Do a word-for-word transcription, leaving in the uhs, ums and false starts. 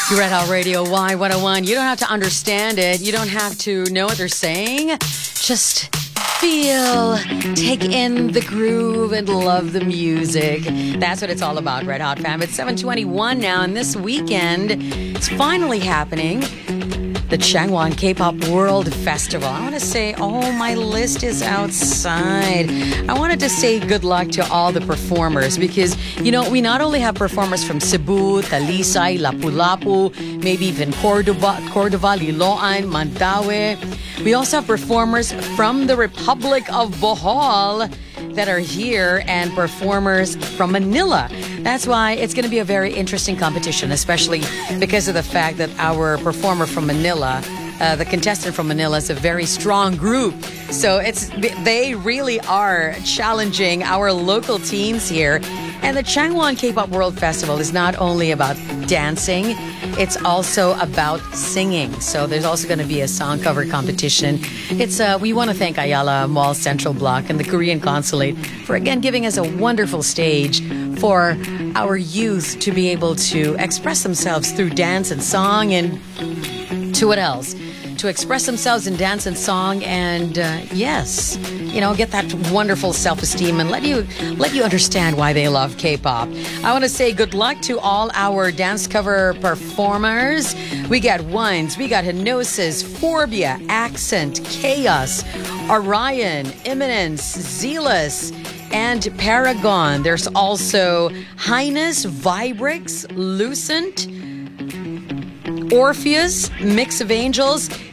You're at our Radio Y one oh one. You don't have to understand it. You don't have to know what they're saying. Just feel, take in the groove, and love the music. That's what it's all about, Red Hot fam. It's seven twenty-one now, and this weekend, it's finally happening. The Changwon K-Pop World Festival. I want to say, oh, my list is outside. I wanted to say good luck to all the performers because, you know, we not only have performers from Cebu, Talisay, Lapu-Lapu, maybe even Cordova, Cordova, Liloan, Mandaue. We also have performers from the Republic of Bohol that are here and performers from Manila. That's why it's going to be a very interesting competition, especially because of the fact that our performer from Manila, uh, the contestant from Manila, is a very strong group. So it's they really are challenging our local teams here. And the Changwon K-Pop World Festival is not only about dancing, it's also about singing. So there's also going to be a song cover competition. It's uh, we want to thank Ayala Mall Central Block and the Korean Consulate for again giving us a wonderful stage for our youth to be able to express themselves through dance and song, and to what else? To express themselves in dance and song, and uh, yes, you know, get that wonderful self-esteem and let you let you understand why they love K-pop. I want to say good luck to all our dance cover performers. We got Ones, we got Henosis, Forbia, Accent, Chaos, Orion, Imminence, Zealous, and Paragon. There's also Highness, Vibrix, Lucent, Orpheus, Mix of Angels,